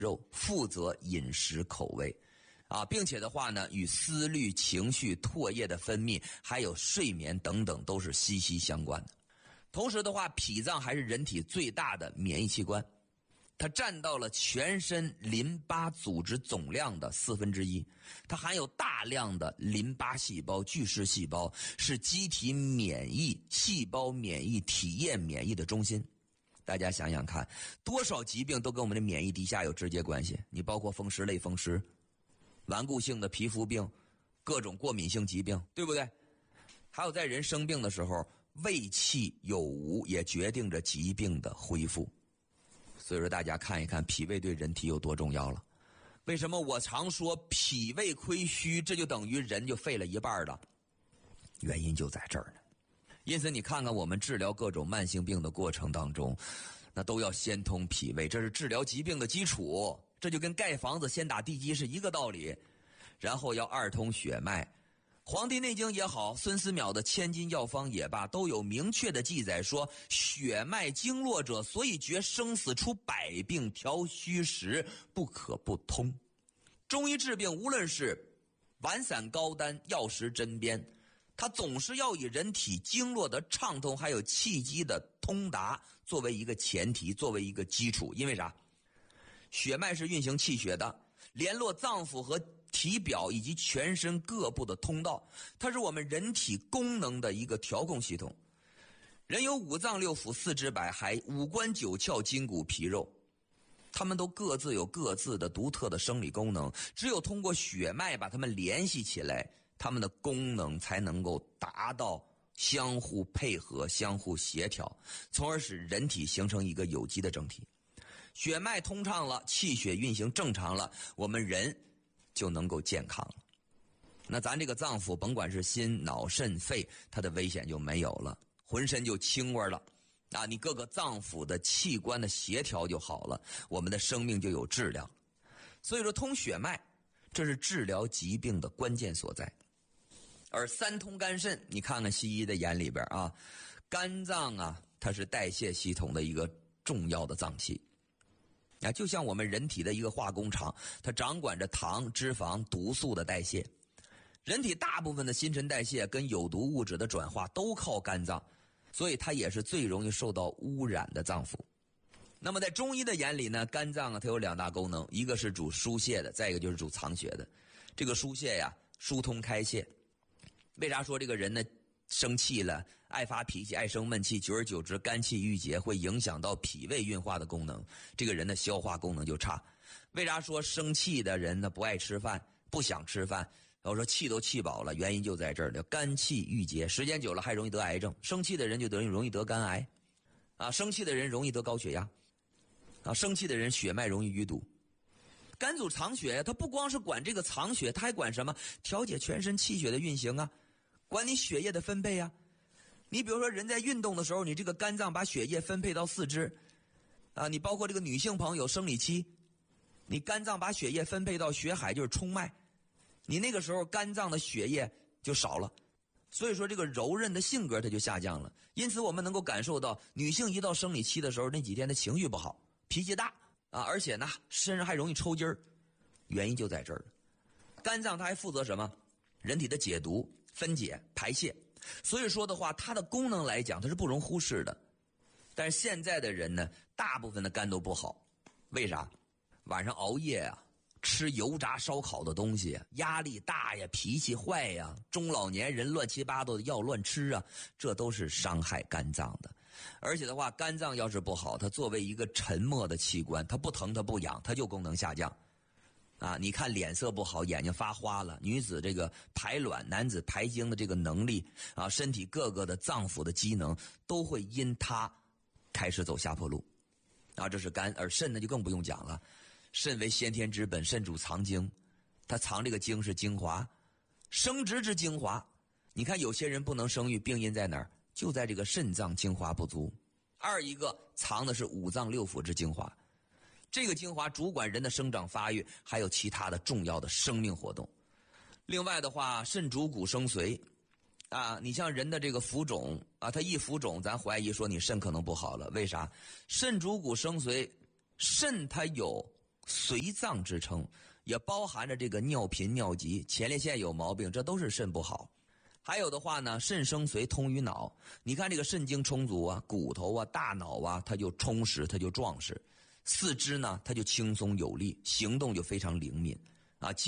肉，负责饮食口味。并且的话呢，与思虑、情绪、唾液的分泌，还有睡眠等等都是息息相关的。同时的话，脾脏还是人体最大的免疫器官，它占到了全身淋巴组织总量的1/4，它含有大量的淋巴细胞、巨噬细胞，是机体免疫、细胞免疫、体液免疫的中心。大家想想看，多少疾病都跟我们的免疫低下有直接关系。你包括风湿类风湿、顽固性的皮肤病、各种过敏性疾病，对不对？还有在人生病的时候，胃气有无也决定着疾病的恢复。所以说大家看一看脾胃对人体有多重要了。为什么我常说脾胃亏虚，这就等于人就废了一半了？原因就在这儿呢。因此你看看我们治疗各种慢性病的过程当中，那都要先通脾胃，这是治疗疾病的基础。这就跟盖房子先打地基是一个道理。然后要二通血脉，《黄帝内经》也好，孙思邈的千金药方也罢，都有明确的记载说，血脉经络者，所以决生死，出百病，调虚实，不可不通。中医治病，无论是丸散膏丹、药食针砭，它总是要以人体经络的畅通，还有气机的通达作为一个前提，作为一个基础。因为啥？血脉是运行气血的，联络脏腑和体表以及全身各部的通道，它是我们人体功能的一个调控系统。人有五脏六腑四肢百骸，五官九窍筋骨皮肉，它们都各自有各自的独特的生理功能，只有通过血脉把它们联系起来，它们的功能才能够达到相互配合、相互协调，从而使人体形成一个有机的整体。血脉通畅了，气血运行正常了，我们人就能够健康了。那咱这个脏腑，甭管是心、脑、肾、肺，它的危险就没有了，浑身就轻微了。你各个脏腑的器官的协调就好了，我们的生命就有质量。所以说通血脉，这是治疗疾病的关键所在。而三通肝肾，你看看西医的眼里边肝脏它是代谢系统的一个重要的脏器。就像我们人体的一个化工厂，它掌管着糖、脂肪、毒素的代谢。人体大部分的新陈代谢跟有毒物质的转化都靠肝脏，所以它也是最容易受到污染的脏腑。那么在中医的眼里呢，肝脏它有两大功能，一个是主疏泄的，再一个就是主藏血的。这个疏泄疏通开泄。为啥说这个人呢生气了，爱发脾气，爱生闷气，久而久之肝气郁结，会影响到脾胃运化的功能，这个人的消化功能就差。为啥说生气的人呢不爱吃饭，不想吃饭？我说气都气饱了，原因就在这儿了，肝气郁结，时间久了还容易得癌症。生气的人就容易得肝癌生气的人容易得高血压生气的人血脉容易淤堵。肝主藏血，它不光是管这个藏血，它还管什么？调节全身气血的运行管你血液的分配你比如说人在运动的时候，你这个肝脏把血液分配到四肢你包括这个女性朋友生理期，你肝脏把血液分配到血海，就是冲脉，你那个时候肝脏的血液就少了，所以说这个柔韧的性格它就下降了。因此我们能够感受到女性一到生理期的时候，那几天的情绪不好，脾气大而且呢身上还容易抽筋儿，原因就在这儿。肝脏它还负责什么？人体的解毒、分解、排泄。所以说的话，它的功能来讲它是不容忽视的。但是现在的人呢，大部分的肝都不好。为啥？晚上熬夜吃油炸烧烤的东西，压力大脾气坏中老年人乱七八糟的药乱吃这都是伤害肝脏的。而且的话，肝脏要是不好，它作为一个沉默的器官，它不疼它不痒，它就功能下降你看脸色不好，眼睛发花了，女子这个排卵，男子排精的这个能力身体各个的脏腑的机能都会因它开始走下坡路这是肝。而肾呢就更不用讲了，肾为先天之本，肾主藏精，它藏这个精是精华，生殖之精华。你看有些人不能生育，病因在哪儿？就在这个肾脏精华不足。二一个藏的是五脏六腑之精华，这个精华主管人的生长发育，还有其他的重要的生命活动。另外的话，肾主骨生髓你像人的这个浮肿它一浮肿，咱怀疑说你肾可能不好了。为啥？肾主骨生髓，肾它有髓脏之称，也包含着这个尿频、尿急、前列腺有毛病，这都是肾不好。还有的话呢，肾生髓通于脑，你看这个肾精充足啊，骨头啊、大脑啊，它就充实，它就壮实；四肢呢，它就轻松有力，行动就非常灵敏啊。